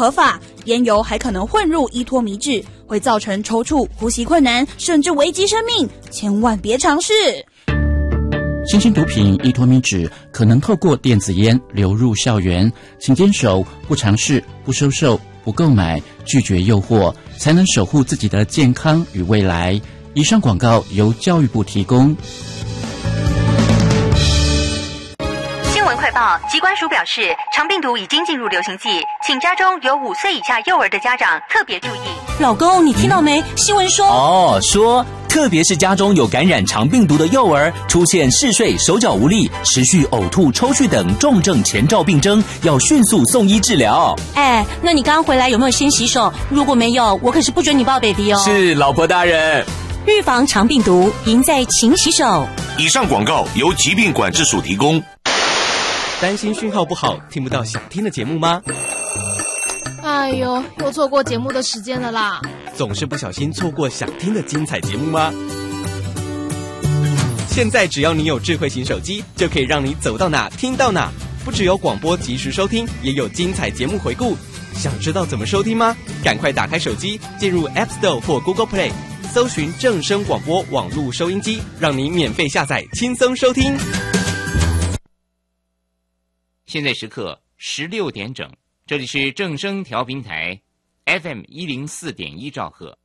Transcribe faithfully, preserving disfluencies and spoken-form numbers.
合法，烟油还可能混入依托米脂，会造成抽搐、呼吸困难，甚至危及生命，千万别尝试。 新兴毒品依托米脂可能透过电子烟流入校园，请坚守不尝试、不收受、不购买，拒绝诱惑，才能守护自己的健康与未来。以上广告由教育部提供。 新闻快报，疾管署表示，肠病毒已经进入流行季，请家中有五岁以下幼儿的家长特别注意。 老公，你听到没？新闻说哦，说特别是家中有感染肠病毒的幼儿，出现嗜睡、手脚无力、持续呕吐、抽搐等重症前兆病征，要迅速送医治疗。 哎，那你刚刚回来有没有先洗手？如果没有，我可是不准你抱 baby 哦。 是，老婆大人。 预防肠病毒，赢在勤洗手。 以上广告由疾病管制署提供。 担心讯号不好，听不到想听的节目吗？ 哎呦，又错过节目的时间了啦！ 总是不小心错过想听的精彩节目吗？现在只要你有智慧型手机，就可以让你走到哪听到哪。不只有广播及时收听，也有精彩节目回顾。想知道怎么收听吗？赶快打开手机，进入 App Store 或 Google Play， 搜寻正声广播网络收音机，让你免费下载，轻松收听。 现在时刻十六点整，这里是正声调频台 F M 一零四点一兆赫。